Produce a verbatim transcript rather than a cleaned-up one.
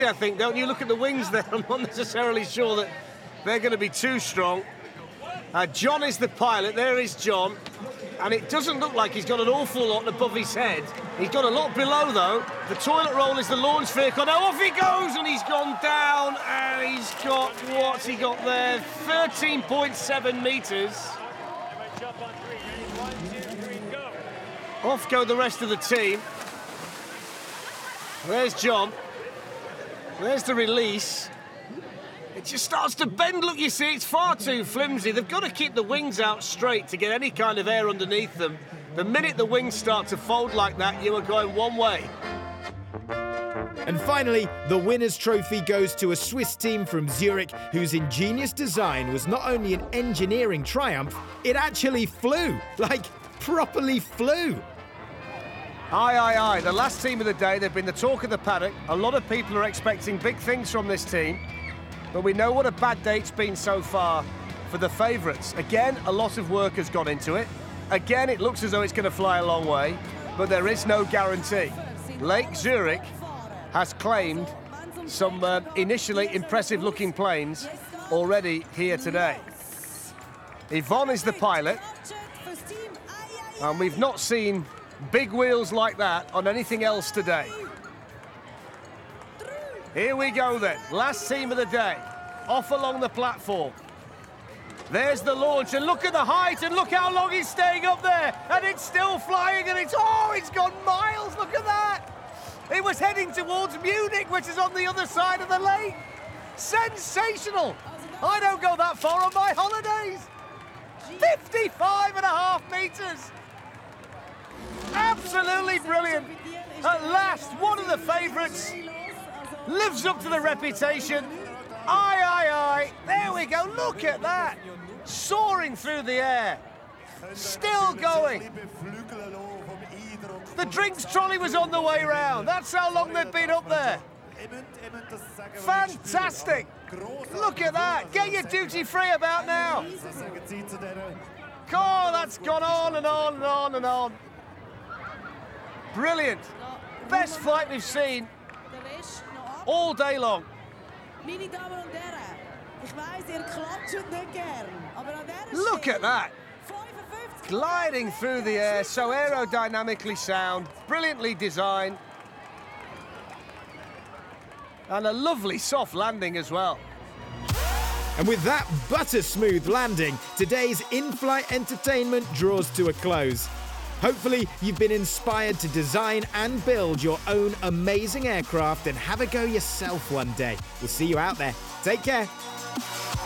I think, don't you? Look at the wings there. I'm not necessarily sure that they're going to be too strong. Uh, John is the pilot. There is John. And it doesn't look like he's got an awful lot above his head. He's got a lot below, though. The toilet roll is the launch vehicle. Now off he goes, and he's gone down, and he's got, what's he got there? thirteen point seven metres. Off go the rest of the team. There's John. There's the release. It just starts to bend, look, you see, it's far too flimsy. They've got to keep the wings out straight to get any kind of air underneath them. The minute the wings start to fold like that, you are going one way. And finally, the winner's trophy goes to a Swiss team from Zurich whose ingenious design was not only an engineering triumph, it actually flew, like properly flew. Aye, aye, aye. The last team of the day, they've been the talk of the paddock. A lot of people are expecting big things from this team. But we know what a bad day it's been so far for the favourites. Again, a lot of work has gone into it. Again, it looks as though it's going to fly a long way, but there is no guarantee. Lake Zurich has claimed some uh, initially impressive-looking planes already here today. Yvonne is the pilot, and we've not seen big wheels like that on anything else today. Here we go then, last team of the day, off along the platform. There's the launch, and look at the height, and look how long he's staying up there, and it's still flying, and it's, oh, it's gone miles, look at that! It was heading towards Munich, which is on the other side of the lake. Sensational! I don't go that far on my holidays. fifty-five and a half metres. Absolutely brilliant. At last, one of the favourites lives up to the reputation. Aye, aye, aye. There we go. Look at that. Soaring through the air. Still going. The drinks trolley was on the way round. That's how long they've been up there. Fantastic. Look at that. Get your duty free about now. Oh, that's gone on and on and on and on. Brilliant. Best flight we've seen all day long. Look at that. Gliding through the air, so aerodynamically sound, brilliantly designed. And a lovely soft landing as well. And with that butter smooth landing, today's in-flight entertainment draws to a close. Hopefully, you've been inspired to design and build your own amazing aircraft and have a go yourself one day. We'll see you out there. Take care.